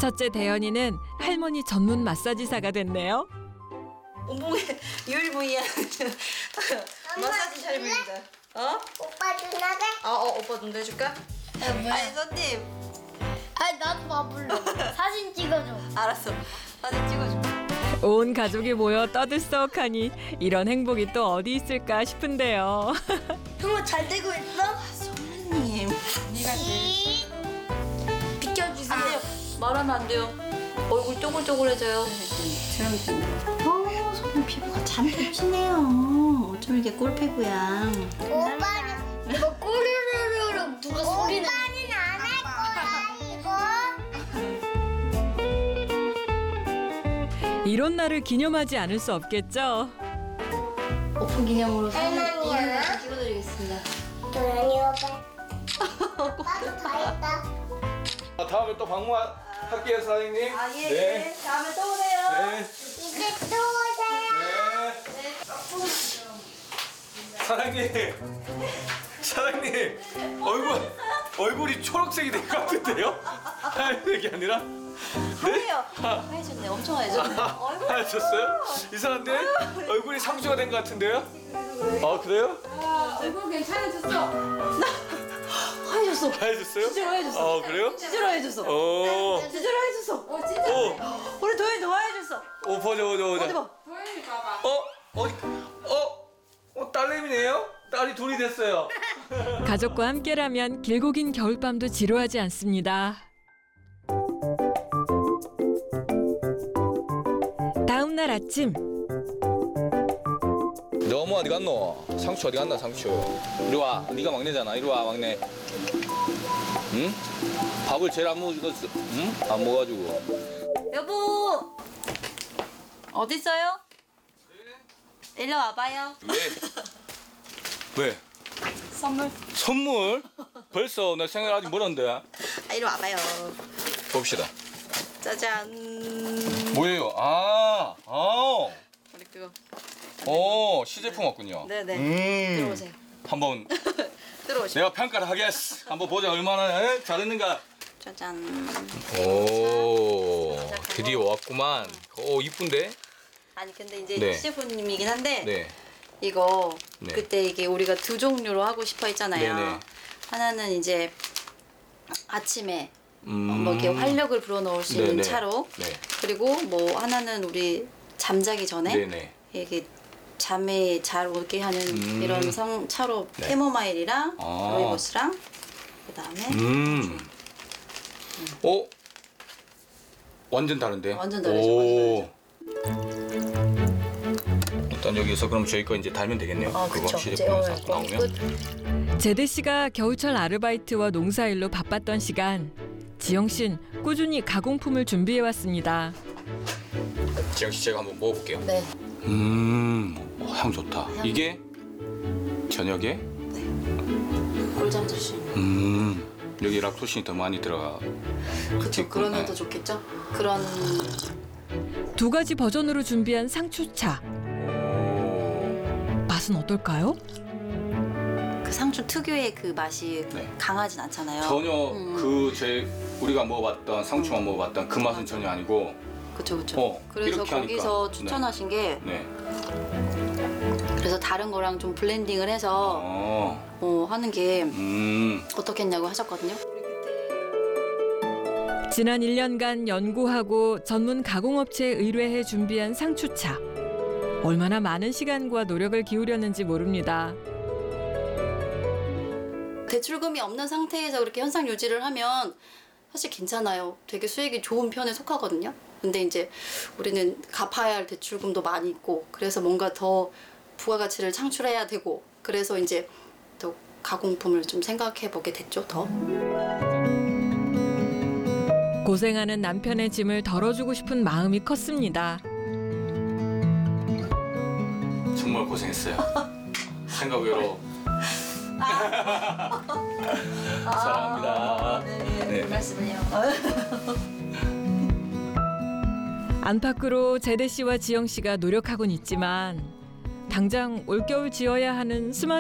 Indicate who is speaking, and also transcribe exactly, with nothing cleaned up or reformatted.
Speaker 1: 첫째 대현이는 할머니 전문 마사지사가 됐네요.
Speaker 2: 온몸에 유일무이한 마사지 잘 보인다. 어?
Speaker 3: 오빠 누나가?
Speaker 2: 어, 어 오빠 눈 해줄까?
Speaker 3: 야, 뭐야?
Speaker 2: 아니 손님.
Speaker 3: 아니 나도 봐볼래. 사진 찍어줘.
Speaker 2: 알았어. 사진 찍어줘.
Speaker 1: 온 가족이 모여 떠들썩하니 이런 행복이 또 어디 있을까 싶은데요.
Speaker 3: 형아 잘 되고 있어?
Speaker 2: 손님.
Speaker 3: 이 비켜주세요.
Speaker 2: 안 돼요. 말하면 안 돼요. 얼굴 쪼글쪼글해져요.
Speaker 4: 어, 손님 피부가 참 좋으시네요. 어쩜 이렇게 꼴피부야.
Speaker 3: 오빠는 뭐 꼬르르르르 누가 소리는? 오빠는 안 할 거야 이거.
Speaker 1: 이런 날을 기념하지 않을 수 없겠죠.
Speaker 4: 오픈 기념으로 사진
Speaker 3: 할머니야.
Speaker 4: 이름 찍어드리겠습니다.
Speaker 3: 도현이 오빠. 오빠도 다 했다.
Speaker 5: 아, 다음에 또 방문할게요, 사장님.
Speaker 2: 아 예.
Speaker 5: 네.
Speaker 2: 예. 다음에 또 오세요.
Speaker 5: 네.
Speaker 3: 이제 또 오세요.
Speaker 5: 네. 사장님. 사장님. 얼굴, 얼굴이 초록색이 된 것 같은데요? 하얀색이 아니라?
Speaker 2: 하얘요.
Speaker 4: 하얘졌네. 엄청 하얘졌네.
Speaker 5: 하얘졌어요? 이상한데? 얼굴이 상수가 된 것 같은데요? 아, 그래요?
Speaker 6: 얼굴 괜찮아졌어.
Speaker 4: 하얘졌어.
Speaker 5: 하얘졌어요?
Speaker 4: 진짜로 하얘졌어.
Speaker 5: 아, 그래요?
Speaker 4: 진짜로 하얘졌어.
Speaker 5: 어.
Speaker 4: 진짜로 하얘졌어.
Speaker 6: 어 진짜.
Speaker 5: 어.
Speaker 4: 우리 도현이도 하얘졌어.
Speaker 5: 어, 보자, 보자, 보자.
Speaker 4: 어디 봐.
Speaker 6: 도현이 봐봐.
Speaker 5: 어? 어디? 어? 어, 딸내미네요? 딸이 둘이 됐어요.
Speaker 1: 가족과 함께라면 길고 긴 겨울밤도 지루하지 않습니다. 다음 날 아침
Speaker 5: 너 엄마 어디 갔노? 상추 어디 갔나 상추? 이리 와. 네가 막내잖아. 이리 와 막내. 응? 밥을 제일 안 먹었어. 응? 안 먹어가지고.
Speaker 4: 여보. 어디 있어요? 일로 와봐요.
Speaker 5: 왜? 왜?
Speaker 4: 선물.
Speaker 5: 선물? 벌써 나 생각 아직 멀었는데.
Speaker 2: 아 이리 와봐요.
Speaker 5: 봅시다.
Speaker 2: 짜잔.
Speaker 5: 뭐예요? 아, 아,
Speaker 2: 우리 그거.
Speaker 5: 어 시제품 왔군요.
Speaker 2: 네네.
Speaker 5: 음.
Speaker 2: 들어오세요.
Speaker 5: 한번
Speaker 2: 들어오시죠.
Speaker 5: 내가 평가를 하겠어. 한번 보자 얼마나 에? 잘했는가.
Speaker 2: 짜잔.
Speaker 5: 오, 드디어 왔구만. 오, 이쁜데?
Speaker 2: 아니 근데 이제
Speaker 5: 네.
Speaker 2: 시제품이긴 한데
Speaker 5: 네.
Speaker 2: 이거
Speaker 5: 네.
Speaker 2: 그때 이게 우리가 두 종류로 하고 싶어 했잖아요.
Speaker 5: 네네.
Speaker 2: 하나는 이제 아침에
Speaker 5: 음.
Speaker 2: 뭐 이렇게 활력을 불어넣을 수 있는
Speaker 5: 네네.
Speaker 2: 차로
Speaker 5: 네.
Speaker 2: 그리고 뭐 하나는 우리 잠자기 전에
Speaker 5: 네네.
Speaker 2: 이게 잠에 잘 오게 하는
Speaker 5: 음.
Speaker 2: 이런 성 차로
Speaker 5: 네.
Speaker 2: 캐모마일이랑
Speaker 5: 아.
Speaker 2: 로이보스랑 그다음에
Speaker 5: 음. 어? 완전 다른데?
Speaker 2: 완전 다르죠,
Speaker 5: 오. 일단 여기서 그럼 저희 거 이제 달면 되겠네요.
Speaker 2: 아
Speaker 5: 그거
Speaker 2: 그쵸. 이제
Speaker 5: 시제품
Speaker 2: 오늘
Speaker 5: 싹
Speaker 2: 거
Speaker 5: 나오면.
Speaker 2: 끝.
Speaker 1: 제대 씨가 겨울철 아르바이트와 농사일로 바빴던 시간 지영 씨는 꾸준히 가공품을 준비해 왔습니다.
Speaker 5: 지영 씨 제가 한번 먹어볼게요.
Speaker 2: 네.
Speaker 5: 음, 어, 향 좋다. 이게 저녁에
Speaker 2: 꿀잠 잘 수 있는.
Speaker 5: 음, 여기 락토신이 더 많이 들어가.
Speaker 2: 그쵸. 그러면
Speaker 5: 네.
Speaker 2: 더 좋겠죠. 그런
Speaker 1: 두 가지 버전으로 준비한 상추차. 맛은 어떨까요?
Speaker 2: 그 상추 특유의 그 맛이
Speaker 5: 네.
Speaker 2: 강하진 않잖아요.
Speaker 5: 전혀
Speaker 2: 음.
Speaker 5: 그 제 우리가 먹어봤던 상추만 먹어봤던 그 맛은 전혀 아니고.
Speaker 2: 그쵸 그쵸.
Speaker 5: 어,
Speaker 2: 그래서
Speaker 5: 이렇게 하니까.
Speaker 2: 거기서 추천하신 게
Speaker 5: 네.
Speaker 2: 그래서 다른 거랑 좀 블렌딩을 해서
Speaker 5: 어,
Speaker 2: 어, 하는 게
Speaker 5: 음,
Speaker 2: 어떻겠냐고 하셨거든요.
Speaker 1: 지난 일 년간 연구하고 전문 가공업체에 의뢰해 준비한 상추차. 얼마나 많은 시간과 노력을 기울였는지 모릅니다.
Speaker 2: 대출금이 없는 상태에서 그렇게 현상 유지를 하면 사실 괜찮아요. 되게 수익이 좋은 편에 속하거든요. 근데 이제 우리는 갚아야 할 대출금도 많이 있고 그래서 뭔가 더 부가가치를 창출해야 되고 그래서 이제 또 가공품을 좀 생각해 보게 됐죠. 더.
Speaker 1: 고생하는 남편의 짐을 덜어주고 싶은 마음이 컸습니다.
Speaker 5: 정말 고생했어요. 생각 외로. 사랑합니다.
Speaker 2: 네,
Speaker 5: 네.
Speaker 2: 말씀을요.
Speaker 1: 안팎으로 제대 씨와 지영 씨가 노력하곤 있지만 당장 올겨울 지어야 하는 스마트